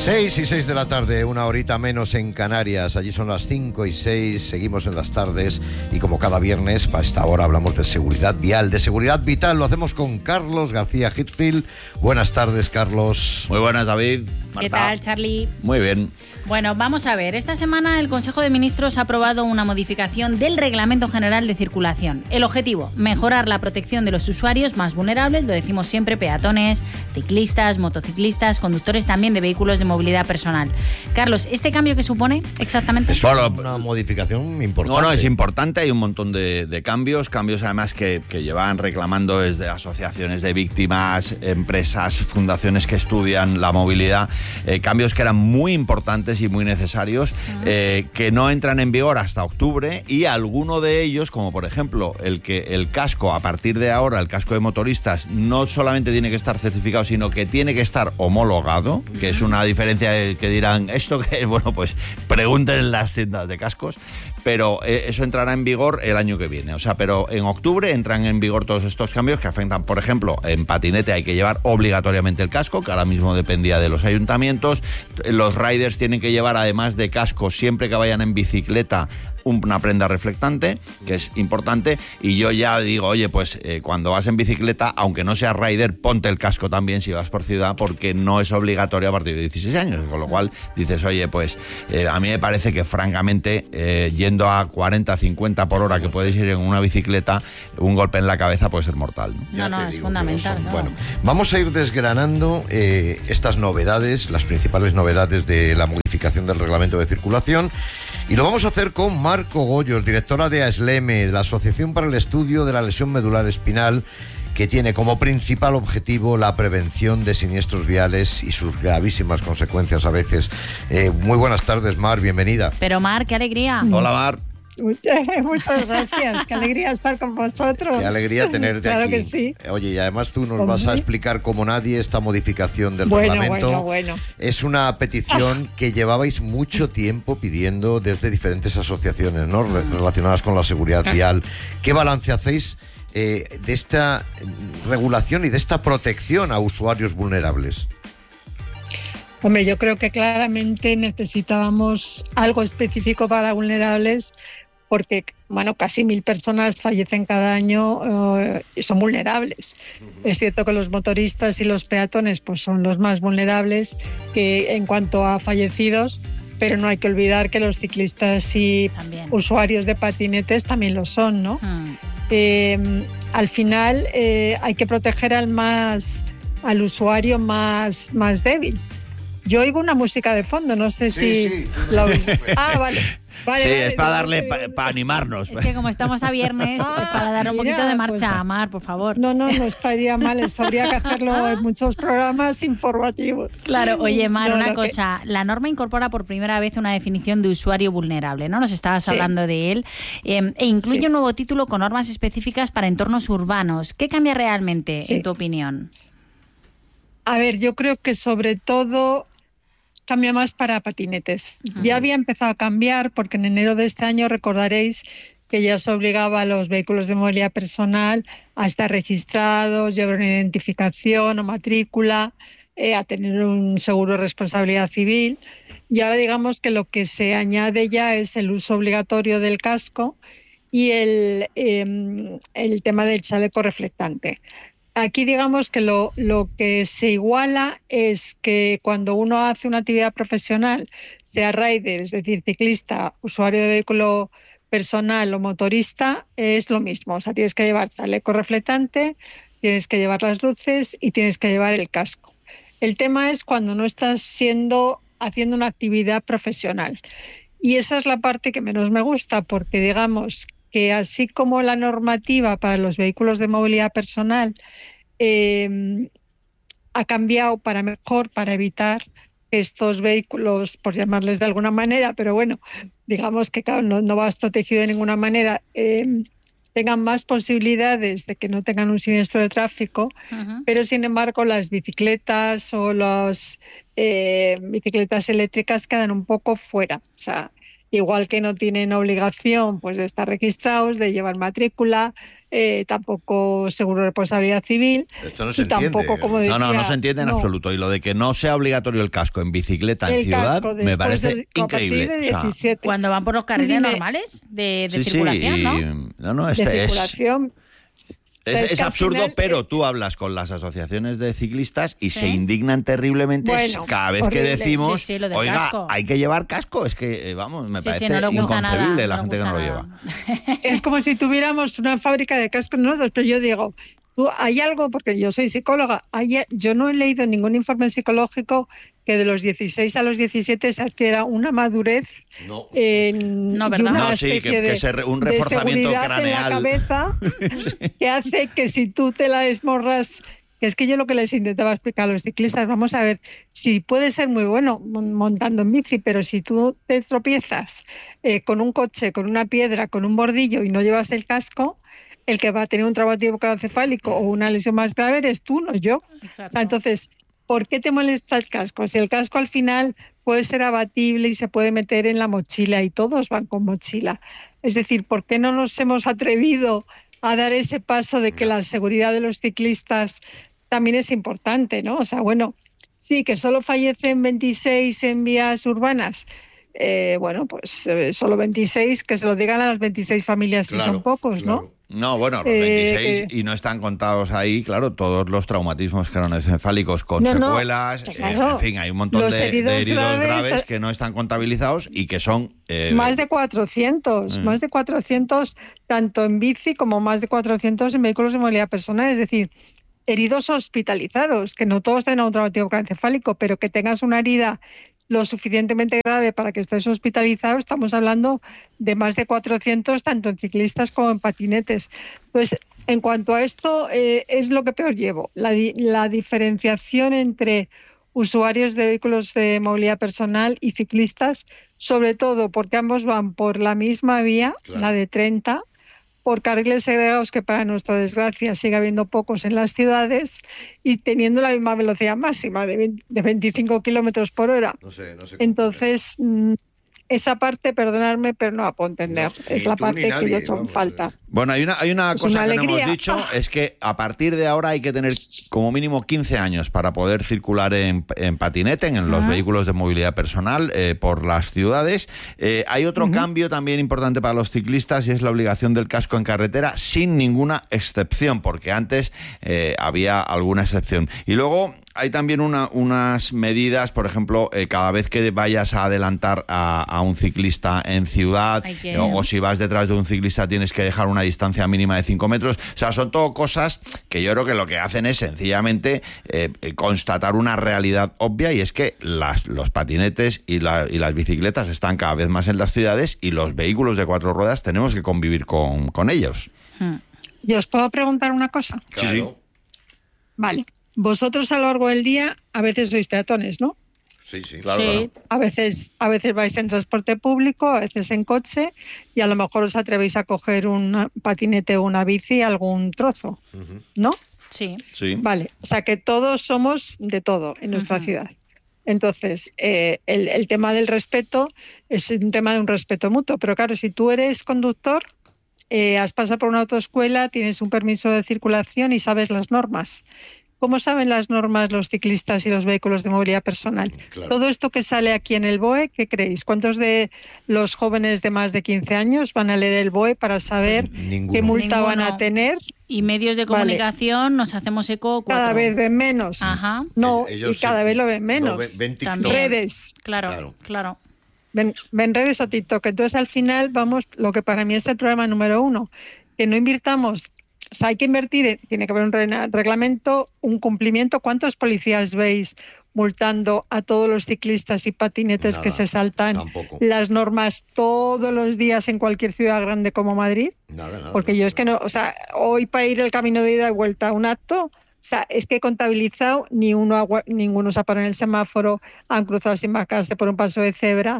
6:06 de la tarde, una horita menos en Canarias. Allí son las 5:06, seguimos en las tardes y como cada viernes, para esta hora hablamos de seguridad vial, de seguridad vital. Lo hacemos con Carlos García Hitfield. Buenas tardes, Carlos. Muy buenas, David. Marta. ¿Qué tal, Charlie? Muy bien. Bueno, vamos a ver. Esta semana el Consejo de Ministros ha aprobado una modificación del Reglamento General de Circulación. El objetivo, mejorar la protección de los usuarios más vulnerables, lo decimos siempre, peatones, ciclistas, motociclistas, conductores también de vehículos de movilidad personal. Carlos, ¿este cambio qué supone exactamente? Es una modificación importante. No, es importante. Hay un montón de cambios además que llevan reclamando desde asociaciones de víctimas, empresas, fundaciones que estudian la movilidad, cambios que eran muy importantes y muy necesarios, que no entran en vigor hasta octubre, y alguno de ellos, como por ejemplo el casco, a partir de ahora, el casco de motoristas, no solamente tiene que estar certificado, sino que tiene que estar homologado, que es una diferencia que dirán, ¿esto qué es? Bueno, pues pregunten en las tiendas de cascos, pero eso entrará en vigor el año que viene. O sea, pero en octubre entran en vigor todos estos cambios que afectan, por ejemplo, en patinete hay que llevar obligatoriamente el casco, que ahora mismo dependía de los ayuntamientos. Los riders tienen que llevar, además de casco, siempre que vayan en bicicleta, una prenda reflectante, que es importante. Y yo ya digo, oye, pues cuando vas en bicicleta, aunque no seas rider, ponte el casco también si vas por ciudad, porque no es obligatorio a partir de 16 años, con lo cual dices, oye, pues a mí me parece que francamente yendo a 40, 50 por hora, que puedes ir en una bicicleta, un golpe en la cabeza puede ser mortal. No, es fundamental. Bueno, vamos a ir desgranando estas novedades, las principales novedades de la modificación del reglamento de circulación, y lo vamos a hacer con Marco Goyos, directora de ASLEME, de la Asociación para el Estudio de la Lesión Medular Espinal, que tiene como principal objetivo la prevención de siniestros viales y sus gravísimas consecuencias a veces. Muy buenas tardes, Mar, bienvenida. Pero Mar, qué alegría. Hola, Mar. Muchas gracias, qué alegría estar con vosotros. Qué alegría tenerte claro aquí. Que sí. Oye, y además tú nos vas a explicar como nadie esta modificación del reglamento. Bueno. Es una petición que llevabais mucho tiempo pidiendo desde diferentes asociaciones, ¿no? Relacionadas con la seguridad vial. ¿Qué balance hacéis de esta regulación y de esta protección a usuarios vulnerables? Hombre, yo creo que claramente necesitábamos algo específico para vulnerables, porque, bueno, casi 1.000 personas fallecen cada año y son vulnerables. Es cierto que los motoristas y los peatones pues son los más vulnerables que en cuanto a fallecidos, pero no hay que olvidar que los ciclistas y también usuarios de patinetes también lo son, ¿no? Al final hay que proteger al usuario más débil. Yo oigo una música de fondo, no sé si la oís. Vale. Sí, es para darle, para animarnos. Es que como estamos a viernes, es para dar un poquito de marcha a Mar, por favor. No estaría mal, eso habría que hacerlo en muchos programas informativos. Claro, oye, Mar, una cosa, la norma incorpora por primera vez una definición de usuario vulnerable, ¿no? Nos estabas hablando de él, e incluye un nuevo título con normas específicas para entornos urbanos. ¿Qué cambia realmente, en tu opinión? A ver, yo creo que sobre todo cambia más para patinetes. Ya había empezado a cambiar porque en enero de este año recordaréis que ya se obligaba a los vehículos de movilidad personal a estar registrados, llevar una identificación o matrícula, a tener un seguro de responsabilidad civil. Y ahora digamos que lo que se añade ya es el uso obligatorio del casco y el tema del chaleco reflectante. Aquí digamos que lo que se iguala es que cuando uno hace una actividad profesional, sea rider, es decir, ciclista, usuario de vehículo personal o motorista, es lo mismo. O sea, tienes que llevar chaleco reflectante, tienes que llevar las luces y tienes que llevar el casco. El tema es cuando no estás haciendo una actividad profesional. Y esa es la parte que menos me gusta, porque digamos que así como la normativa para los vehículos de movilidad personal ha cambiado para mejor, para evitar que estos vehículos, por llamarles de alguna manera, pero bueno, digamos que claro, no vas protegido de ninguna manera, tengan más posibilidades de que no tengan un siniestro de tráfico, pero sin embargo las bicicletas o las bicicletas eléctricas quedan un poco fuera. O sea, igual que no tienen obligación pues de estar registrados, de llevar matrícula, tampoco seguro de responsabilidad civil. Esto no se entiende. Tampoco, como decía, no se entiende en absoluto. Y lo de que no sea obligatorio el casco en bicicleta en ciudad me parece increíble. De 17. Cuando van por los carriles normales de circulación, ¿no? De circulación. Es absurdo, final, pero tú hablas con las asociaciones de ciclistas y se indignan terriblemente cada vez que decimos, oiga, casco. Hay que llevar casco. Es que, vamos, me parece inconcebible la gente que no lo lleva. Es como si tuviéramos una fábrica de cascos nosotros, pero yo digo, hay algo, porque yo soy psicóloga, yo no he leído ningún informe psicológico que de los 16 a los 17 se adquiera una madurez un reforzamiento craneal en la cabeza que hace que si tú te la desmorras, que es que yo lo que les intentaba explicar a los ciclistas, vamos a ver, si puedes ser muy bueno montando en bici, pero si tú te tropiezas con un coche, con una piedra, con un bordillo y no llevas el casco, el que va a tener un traumatismo craneoencefálico o una lesión más grave eres tú, no yo. O sea, entonces, ¿por qué te molesta el casco? Si el casco al final puede ser abatible y se puede meter en la mochila y todos van con mochila. Es decir, ¿por qué no nos hemos atrevido a dar ese paso de que la seguridad de los ciclistas también es importante, ¿no? O sea, bueno, sí, que solo fallecen 26 en vías urbanas. Pues solo 26, que se lo digan a las 26 familias si son pocos, ¿no? No, bueno, los 26 y no están contados ahí, claro, todos los traumatismos craneoencefálicos con secuelas, en fin, hay un montón de heridos graves que no están contabilizados y que son... más de 400, más de 400 tanto en bici como más de 400 en vehículos de movilidad personal, es decir, heridos hospitalizados, que no todos tengan un traumatismo craneoencefálico, pero que tengas una herida lo suficientemente grave para que estés hospitalizado, estamos hablando de más de 400, tanto en ciclistas como en patinetes. Pues en cuanto a esto, es lo que peor llevo, la diferenciación entre usuarios de vehículos de movilidad personal y ciclistas, sobre todo porque ambos van por la misma vía, la de 30, por carriles segregados que para nuestra desgracia sigue habiendo pocos en las ciudades y teniendo la misma velocidad máxima de 25 kilómetros por hora. No sé Entonces, esa parte, perdonadme, pero no la puedo entender. Es la parte que yo he hecho en falta. Bueno, hay una cosa que no hemos dicho, es que a partir de ahora hay que tener como mínimo 15 años para poder circular en patinete, en los vehículos de movilidad personal, por las ciudades. Hay otro cambio también importante para los ciclistas y es la obligación del casco en carretera sin ninguna excepción, porque antes había alguna excepción. Y luego hay también unas medidas, por ejemplo, cada vez que vayas a adelantar a un ciclista en ciudad o si vas detrás de un ciclista tienes que dejar una distancia mínima de 5 metros. O sea, son todo cosas que yo creo que lo que hacen es sencillamente constatar una realidad obvia, y es que los patinetes y las bicicletas están cada vez más en las ciudades y los vehículos de 4 ruedas tenemos que convivir con ellos. ¿Y os puedo preguntar una cosa? Claro. Sí. Vale. Vosotros a lo largo del día a veces sois peatones, ¿no? Sí, claro. Sí. A veces vais en transporte público, a veces en coche, y a lo mejor os atrevéis a coger un patinete o una bici algún trozo, ¿no? Sí. Vale, o sea que todos somos de todo en nuestra ciudad. Entonces, el tema del respeto es un tema de un respeto mutuo, pero claro, si tú eres conductor, has pasado por una autoescuela, tienes un permiso de circulación y sabes las normas. ¿Cómo saben las normas los ciclistas y los vehículos de movilidad personal? Claro. Todo esto que sale aquí en el BOE, ¿qué creéis? ¿Cuántos de los jóvenes de más de 15 años van a leer el BOE para saber qué multa van a tener? Y medios de comunicación nos hacemos eco. Cada vez ven menos. Ajá. No, Ellos y cada vez lo ven menos. Ven TikTok. Redes. Claro. Ven redes o TikTok. Entonces, al final, vamos, lo que para mí es el problema número 1, que no invirtamos. O sea, hay que invertir, tiene que haber un reglamento, un cumplimiento. ¿Cuántos policías veis multando a todos los ciclistas y patinetes que se saltan las normas todos los días en cualquier ciudad grande como Madrid? Nada. Porque yo es que no, o sea, hoy para ir el camino de ida y vuelta a un acto, o sea, es que he contabilizado, ninguno se ha parado en el semáforo, han cruzado sin marcarse por un paso de cebra,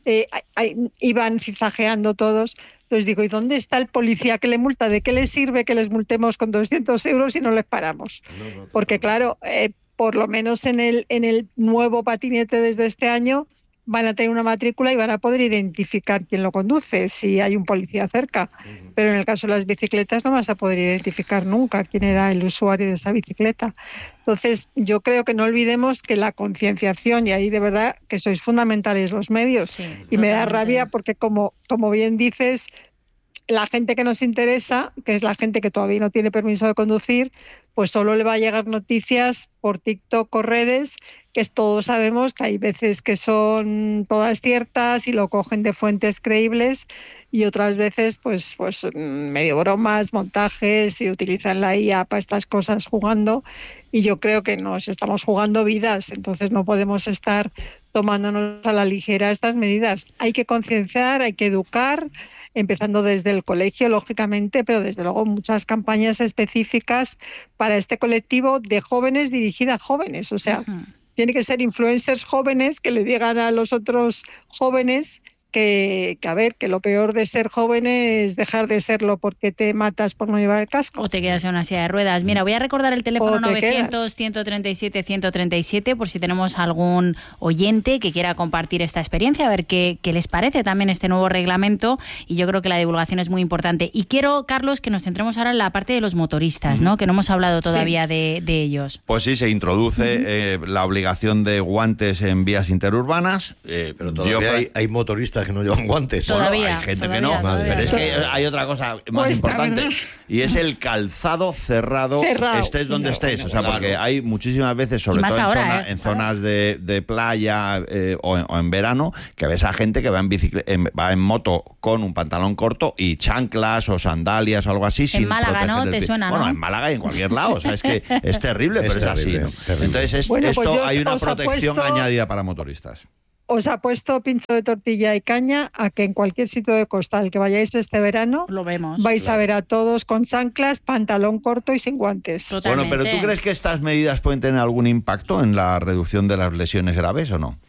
iban zigzagueando todos. Les digo, ¿y dónde está el policía que le multa? ¿De qué les sirve que les multemos con 200 euros si no les paramos? Porque claro, por lo menos en el nuevo patinete desde este año, van a tener una matrícula y van a poder identificar quién lo conduce, si hay un policía cerca. Pero en el caso de las bicicletas no vas a poder identificar nunca quién era el usuario de esa bicicleta. Entonces, yo creo que no olvidemos que la concienciación, y ahí de verdad que sois fundamentales los medios, Sí, y totalmente. me da rabia porque como bien dices, la gente que nos interesa, que es la gente que todavía no tiene permiso de conducir, pues solo le va a llegar noticias por TikTok o redes, que todos sabemos que hay veces que son todas ciertas y lo cogen de fuentes creíbles, y otras veces pues medio bromas, montajes, y utilizan la IA para estas cosas jugando, y yo creo que nos estamos jugando vidas, entonces no podemos estar tomándonos a la ligera estas medidas. Hay que concienciar, hay que educar, empezando desde el colegio, lógicamente, pero desde luego muchas campañas específicas para este colectivo de jóvenes dirigida a jóvenes. O sea, tiene que ser influencers jóvenes que le digan a los otros jóvenes que a ver, que lo peor de ser joven es dejar de serlo porque te matas por no llevar el casco. O te quedas en una silla de ruedas. Mira, voy a recordar el teléfono O te 900-137-137 por si tenemos algún oyente que quiera compartir esta experiencia, a ver qué les parece también este nuevo reglamento, y yo creo que la divulgación es muy importante. Y quiero, Carlos, que nos centremos ahora en la parte de los motoristas, ¿no? Que no hemos hablado todavía de ellos. Pues sí, se introduce la obligación de guantes en vías interurbanas, Pero todavía hay motoristas que no llevan guantes. Todavía. Hay gente que todavía, no, todavía. pero es que hay otra cosa más Pues, importante, ¿verdad? y es el calzado cerrado, estés donde estés. O sea, porque hay muchísimas veces, sobre Y más todo ahora, en zonas de playa o en verano, que ves a gente que va va en moto con un pantalón corto y chanclas o sandalias o algo así. sin Málaga, proteger ¿no? el Te pie. suena, ¿no? Bueno, en Málaga y en cualquier lado. O sea, es que es terrible, pero es terrible, así, ¿no? terrible. Entonces, Bueno, pues esto yo hay una os protección apuesto- añadida para motoristas. Os apuesto pincho de tortilla y caña a que en cualquier sitio de costa al que vayáis este verano Lo vemos. vais a ver a todos con chanclas, pantalón corto y sin guantes. Totalmente. Bueno, pero ¿tú crees que estas medidas pueden tener algún impacto en la reducción de las lesiones graves o no?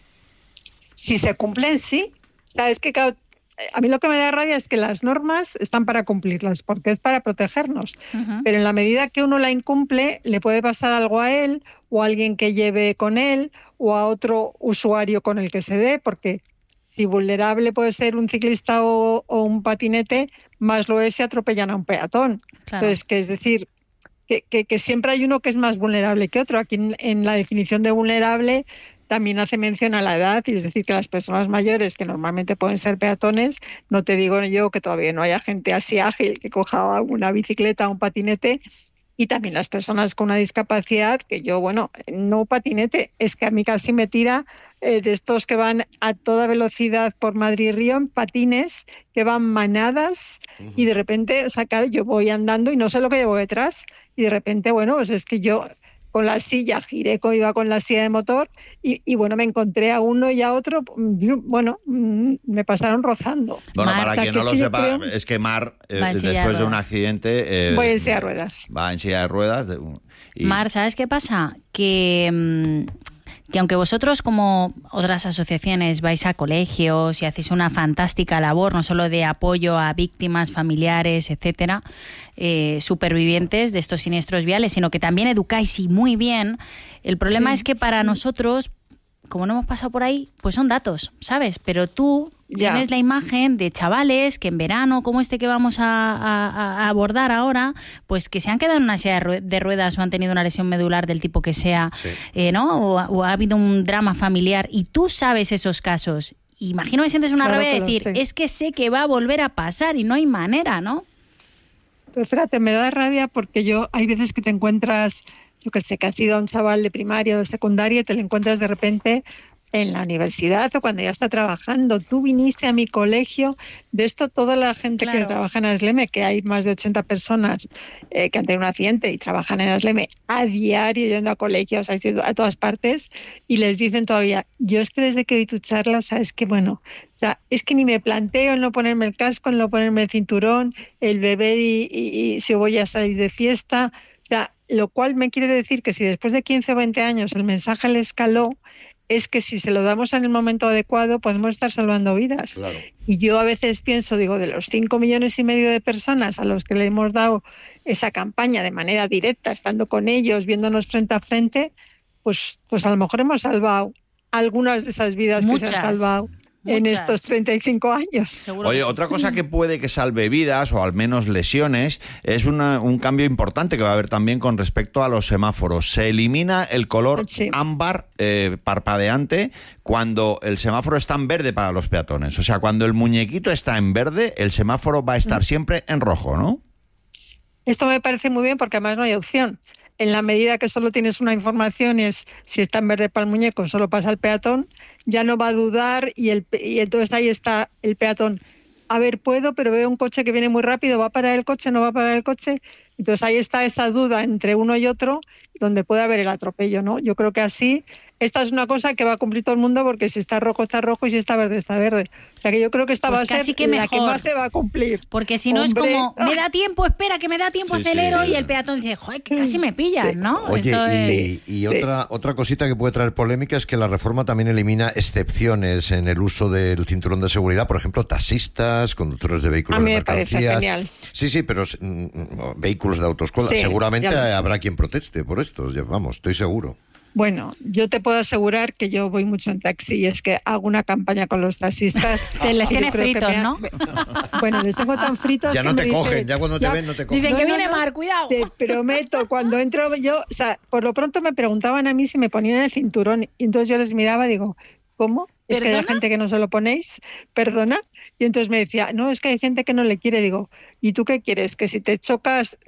Si se cumplen, sí. Sabes que a mí lo que me da rabia es que las normas están para cumplirlas, porque es para protegernos. Ujú. Pero en la medida que uno la incumple, le puede pasar algo a él, o a alguien que lleve con él, o a otro usuario con el que se dé, porque si vulnerable puede ser un ciclista o un patinete, más lo es si atropellan a un peatón. Claro. Entonces, que es decir, que siempre hay uno que es más vulnerable que otro. Aquí en la definición de vulnerable también hace mención a la edad, y es decir, que las personas mayores, que normalmente pueden ser peatones, no te digo yo que todavía no haya gente así ágil que coja una bicicleta o un patinete, y también las personas con una discapacidad, que yo, bueno, no patinete, es que a mí casi me tira de estos que van a toda velocidad por Madrid-Río en patines, que van manadas, y de repente, o sea, claro, yo voy andando y no sé lo que llevo detrás, y de repente, bueno, pues es que yo con la silla, iba con la silla de motor y bueno, me encontré a uno y a otro, bueno, me pasaron rozando. Bueno, Mar, para o sea, quien que no es lo que yo sepa, creo- es que Mar, Va en silla de después de un ruedas. accidente... Voy en silla de ruedas. Va en silla de ruedas. Y Mar, ¿sabes qué pasa? Que aunque vosotros, como otras asociaciones, vais a colegios y hacéis una fantástica labor, no solo de apoyo a víctimas, familiares, etcétera, supervivientes de estos siniestros viales, sino que también educáis y muy bien, el problema Sí. es que para nosotros, como no hemos pasado por ahí, pues son datos, ¿sabes? Pero tú Ya. tienes la imagen de chavales que en verano, como este que vamos a abordar ahora, pues que se han quedado en una silla de ruedas o han tenido una lesión medular del tipo que sea, ¿no? O ha habido un drama familiar, y tú sabes esos casos. Imagino que sientes una Claro rabia de que lo decir, sé. es que sé que va a volver a pasar y no hay manera, ¿no? Pero fíjate, me da rabia porque hay veces que te encuentras, yo que sé, que has sido un chaval de primaria o de secundaria y te lo encuentras de repente en la universidad o cuando ya está trabajando. Tú viniste a mi colegio. De esto, toda la gente que Claro. trabaja en ASLEME, que hay más de 80 personas que han tenido un accidente y trabajan en ASLEME a diario, yendo a colegios, a todas partes, y les dicen todavía, yo es que desde que oí tu charla, o sea, es que bueno, o sea, es que ni me planteo en no ponerme el casco, en no ponerme el cinturón, el beber y si voy a salir de fiesta. O sea, lo cual me quiere decir que si después de 15 o 20 años el mensaje le escaló, es que si se lo damos en el momento adecuado podemos estar salvando vidas. Claro. Y yo a veces pienso, digo, de los 5,5 millones de personas a los que le hemos dado esa campaña de manera directa, estando con ellos, viéndonos frente a frente, pues a lo mejor hemos salvado algunas de esas vidas que se han salvado en estos 35 años. Seguro. Oye, otra cosa que puede que salve vidas o al menos lesiones es un cambio importante que va a haber también con respecto a los semáforos. Se elimina el color ámbar parpadeante cuando el semáforo está en verde para los peatones. O sea, cuando el muñequito está en verde, el semáforo va a estar siempre en rojo, ¿no? Esto me parece muy bien porque además no hay opción. En la medida que solo tienes una información, es si está en verde para el muñeco, solo pasa el peatón, ya no va a dudar y entonces ahí está el peatón. A ver, puedo, pero veo un coche que viene muy rápido, ¿va a parar el coche? ¿No va a parar el coche? Entonces ahí está esa duda entre uno y otro, donde puede haber el atropello, ¿no? Yo creo que así, esta es una cosa que va a cumplir todo el mundo, porque si está rojo y si está verde está verde. O sea que yo creo que esta va a ser la que más se va a cumplir. Porque si no es como, me da tiempo, espera, que me da tiempo, acelero, y el peatón dice, joder, que casi me pillas, ¿no? Oye, otra cosita que puede traer polémica es que la reforma también elimina excepciones en el uso del cinturón de seguridad, por ejemplo, taxistas, conductores de vehículos de mercancías. A mí me parece genial. Sí, pero vehículos de autoescuela. Seguramente habrá quien proteste por esto, vamos, estoy seguro. Bueno, yo te puedo asegurar que yo voy mucho en taxi y es que hago una campaña con los taxistas. Te les tienes fritos, ¿no? Bueno, les tengo tan fritos ya que no te cogen, dicen, ya cuando te ven no te cogen. Dicen que viene Mar, cuidado. Te prometo, cuando entro yo, o sea, por lo pronto me preguntaban a mí si me ponían el cinturón y entonces yo les miraba y digo, ¿cómo? Es que hay gente que no se lo ponéis, perdona. Y entonces me decía, no, es que hay gente que no le quiere. Digo, ¿y tú qué quieres? ¿Que si te chocas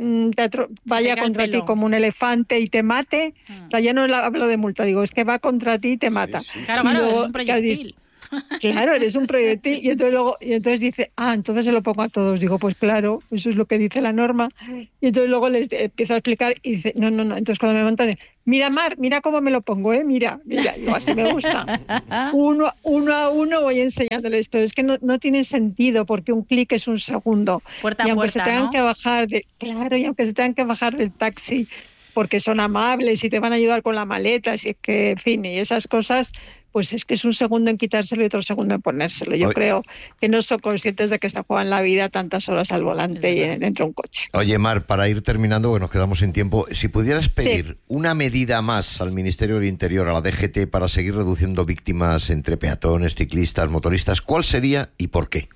vaya contra ti como un elefante y te mate? O sea, ya no hablo de multa, digo, es que va contra ti y te mata. Sí. Claro, luego, es un proyectil. Claro, eres un proyectil. Y entonces dice, entonces se lo pongo a todos. Digo, pues claro, eso es lo que dice la norma. Y entonces luego les empiezo a explicar y dice, no. Entonces cuando me montan, mira Mar, mira cómo me lo pongo, mira. Digo, así me gusta. Uno a uno voy enseñándoles, pero es que no tiene sentido porque un clic es un segundo. Puerta y a aunque puerta, se tengan ¿no? que bajar y aunque se tengan que bajar del taxi porque son amables y te van a ayudar con la maleta, y en fin, y esas cosas, pues es que es un segundo en quitárselo y otro segundo en ponérselo. Yo creo que no son conscientes de que se juegan la vida tantas horas al volante y dentro de un coche. Oye, Mar, para ir terminando, porque nos quedamos sin tiempo, si pudieras pedir una medida más al Ministerio del Interior, a la DGT, para seguir reduciendo víctimas entre peatones, ciclistas, motoristas, ¿cuál sería y por qué?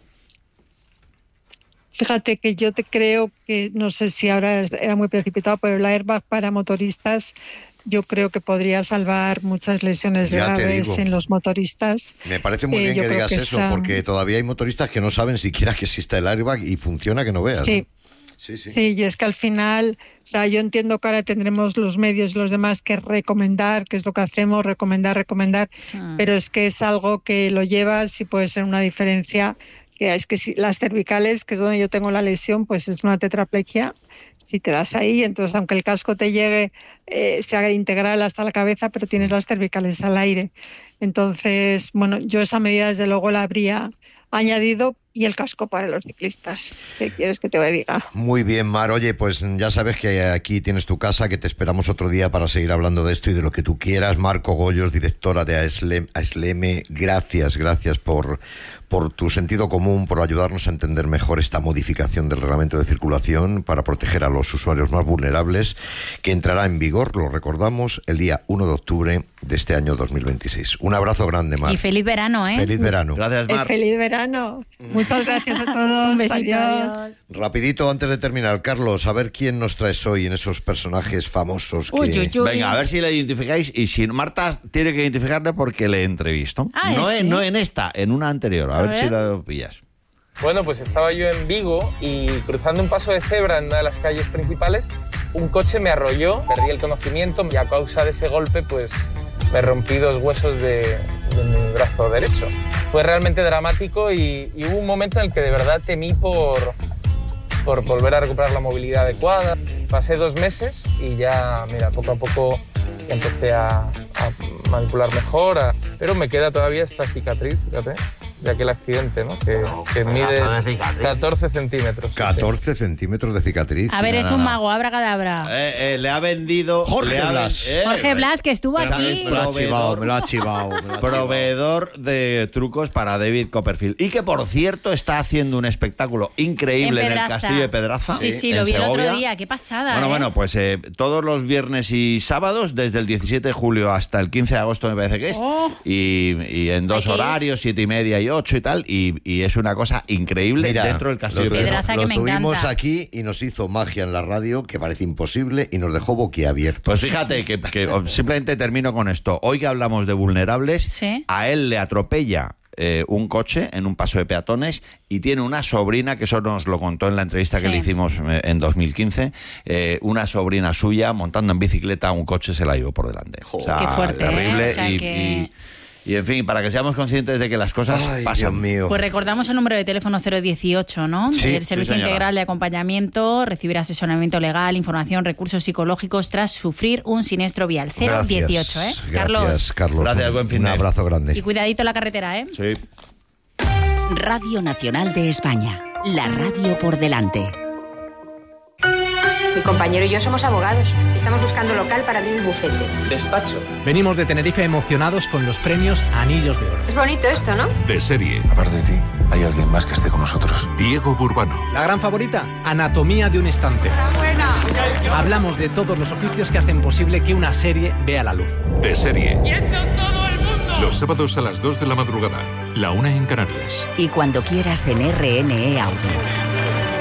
Fíjate que yo te creo que, no sé si ahora era muy precipitado, pero el airbag para motoristas yo creo que podría salvar muchas lesiones graves en los motoristas. Me parece muy bien que digas eso, porque todavía hay motoristas que no saben siquiera que existe el airbag y funciona que no veas. Sí. Sí. Sí, y es que al final, o sea, yo entiendo que ahora tendremos los medios y los demás que recomendar, que es lo que hacemos, recomendar, pero es que es algo que lo llevas y puede ser una diferencia. Que es que si las cervicales, que es donde yo tengo la lesión, pues es una tetraplegia. Si te das ahí, entonces aunque el casco te llegue, se haga integral hasta la cabeza, pero tienes las cervicales al aire. Entonces, bueno, yo esa medida desde luego la habría añadido, y el casco para los ciclistas. ¿Qué quieres que te diga? Muy bien, Mar. Oye, pues ya sabes que aquí tienes tu casa, que te esperamos otro día para seguir hablando de esto y de lo que tú quieras. Mar Cogollos, directora de AESLEME, gracias por tu sentido común, por ayudarnos a entender mejor esta modificación del reglamento de circulación para proteger a los usuarios más vulnerables, que entrará en vigor, lo recordamos, el día 1 de octubre de este año 2026. Un abrazo grande, Mar. Y feliz verano, ¿eh? Feliz verano. Gracias, Mar. Feliz verano. Muchas gracias a todos. Un besito, adiós. Rapidito, antes de terminar, Carlos, a ver quién nos traes hoy en esos personajes famosos que... Uy. Venga, a ver si le identificáis, y si Marta tiene que identificarle porque le entrevisto. No en esta, en una anterior, a ver si lo pillas. Bueno, pues estaba yo en Vigo y cruzando un paso de cebra en una de las calles principales, un coche me arrolló, perdí el conocimiento y a causa de ese golpe pues me rompí 2 huesos de mi brazo derecho. Fue realmente dramático y hubo un momento en el que de verdad temí por volver a recuperar la movilidad adecuada. Pasé 2 meses y ya, mira, poco a poco empecé a manipular mejor, pero me queda todavía esta cicatriz, fíjate. de aquel accidente, ¿no? Que mide 14 centímetros. 14 centímetros de cicatriz. A ver, es un mago, abracadabra. Le ha vendido... Jorge Blas. Jorge Blas, que estuvo aquí. Me lo ha chivado. Proveedor de trucos para David Copperfield. Y que, por cierto, está haciendo un espectáculo increíble en el Castillo de Pedraza. Sí, lo vi el otro día. Qué pasada. Bueno, pues todos los viernes y sábados, desde el 17 de julio hasta el 15 de agosto, me parece que es. Y en dos horarios, 7:30 y 8 y tal. Y es una cosa increíble. Mira, dentro del Castillo de Pedraza. Lo tuvimos aquí y nos hizo magia en la radio, que parece imposible, y nos dejó boquiabiertos. Pues fíjate que simplemente termino con esto. Hoy que hablamos de vulnerables, ¿sí? A él le atropella un coche en un paso de peatones y tiene una sobrina, que eso nos lo contó en la entrevista que le hicimos en 2015, una sobrina suya montando en bicicleta un coche se la llevó por delante. O sea, qué fuerte, terrible. O sea, Y en fin, para que seamos conscientes de que las cosas pasan. Dios mío. Pues recordamos el número de teléfono 018, ¿no? Sí, el Servicio Integral de Acompañamiento, recibir asesoramiento legal, información, recursos psicológicos tras sufrir un siniestro vial. 018, ¿eh? Gracias, Carlos. Gracias, buen fin de semana. Un abrazo grande. Y cuidadito en la carretera, ¿eh? Sí. Radio Nacional de España. La radio por delante. Mi compañero y yo somos abogados. Estamos buscando local para abrir un bufete. Despacho. Venimos de Tenerife emocionados con los premios Anillos de Oro. Es bonito esto, ¿no? De serie. Aparte de ti, hay alguien más que esté con nosotros. Diego Burbano. La gran favorita, Anatomía de un instante. ¡Enhorabuena! Hablamos de todos los oficios que hacen posible que una serie vea la luz. De serie. ¡Y esto todo el mundo! Los sábados a las 2 de la madrugada, la 1 en Canarias. Y cuando quieras en RNE Audio.